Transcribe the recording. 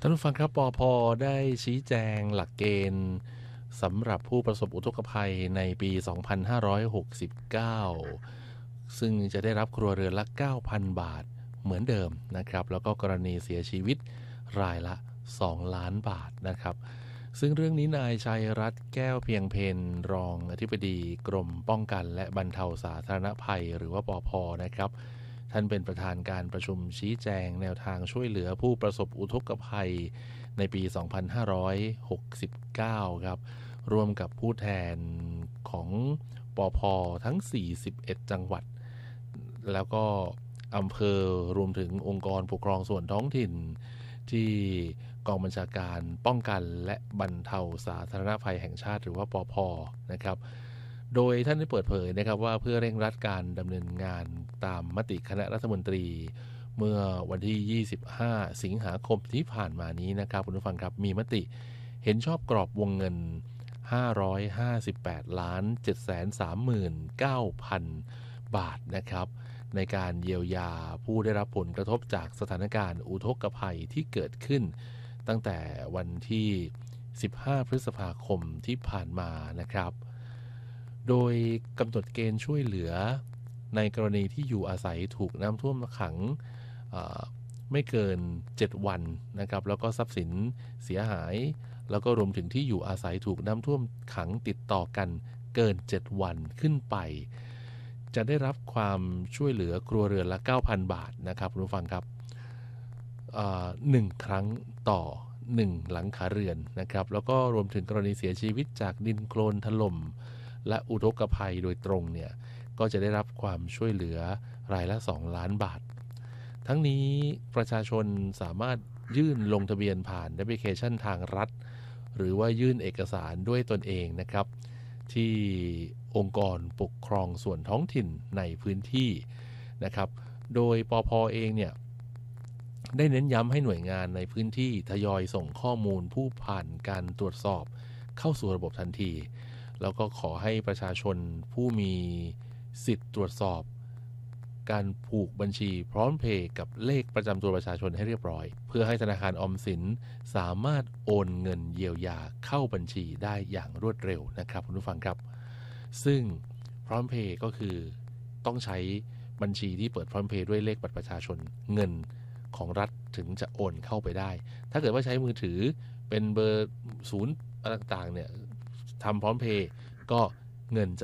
ท่านผู้ฟังครับปอพได้ชี้แจงหลักเกณฑ์สำหรับผู้ประสบอุทกภัยในปี 2569 ซึ่งจะได้รับครัวเรือนละ 9,000 บาทเหมือนเดิมนะครับแล้วก็กรณีเสียชีวิตรายละ 2 ล้านบาทนะครับซึ่งเรื่องนี้นายชัยรัตน์แก้วเพียงเพนรองอธิบดีกรมป้องกันและบรรเทาสาธารณภัยหรือว่าปพนะครับท่านเป็นประธานการประชุมชี้แจงแนวทางช่วยเหลือผู้ประสบอุทกภัยในปี 2569 ครับร่วมกับผู้แทนของปพทั้ง 41 จังหวัดแล้วก็อำเภอรวมถึงองค์กรปกครองส่วนท้องถิ่นที่กองบัญชาการป้องกันและบรรเทาสาธารณภัยแห่งชาติหรือว่าปพนะครับโดยท่านได้เปิดเผยนะครับว่าเพื่อเร่งรัดการดำเนินงานตามมติคณะรัฐมนตรีเมื่อวันที่ 25 สิงหาคมที่ผ่านมานี้นะครับคุณผู้ฟังครับมีมติเห็นชอบกรอบวงเงิน 558 ล้าน 739,000 บาทนะครับในการเยียวยาผู้ได้รับผลกระทบจากสถานการณ์อุทกภัยที่เกิดขึ้นตั้งแต่วันที่ 15 พฤษภาคมที่ผ่านมานะครับโดยกำหนดเกณฑ์ช่วยเหลือในกรณีที่อยู่อาศัยถูกน้ำท่วมขังไม่เกิน 7 วันนะครับแล้วก็ทรัพย์สินเสียหายแล้วก็รวมถึงที่อยู่อาศัยถูกน้ำท่วมขังติดต่อกันเกิน 7 วันขึ้นไปจะได้รับความช่วยเหลือครัวเรือนละ 9,000 บาทนะครับคุณผู้ฟังครับ1 ครั้งต่อ 1 หลังคาเรือนนะครับแล้วก็รวมถึงกรณีเสียชีวิตจากดินโคลนถล่มและอุทกภัยโดยตรงเนี่ยก็จะได้รับความช่วยเหลือรายละ 2 ล้านบาททั้งนี้ประชาชนสามารถยื่นลงทะเบียนผ่านแอปพลิเคชันทางรัฐหรือว่ายื่นเอกสารด้วยตนเองนะครับที่องค์กรปกครองส่วนท้องถิ่นในพื้นที่นะครับโดยปพเองเนี่ยได้เน้นย้ำให้หน่วยงานในพื้นที่ทยอยส่งข้อมูลผู้ผ่านการตรวจสอบเข้าสู่ระบบทันทีแล้วก็ขอให้ประชาชนผู้มีสิทธิ์ตรวจสอบการผูกบัญชีพร้อมเพย์กับเลขประจำตัวประชาชนให้เรียบร้อยเพื่อให้ธนาคารออมสินสามารถโอนเงินเยียวยาเข้าบัญชีได้อย่างรวดเร็วนะครับคุณผู้ฟังครับซึ่งพร้อมเพย์ก็คือต้องใช้บัญชีที่เปิดพร้อมเพย์ด้วยเลขบัตรประชาชนเงินของรัฐถึงจะโอนเข้าไปได้ถ้าเกิดว่าใช้มือถือเป็นเบอร์ศูนย์ต่างๆเนี่ยทำพร้อมเพย์ก็เงินจะ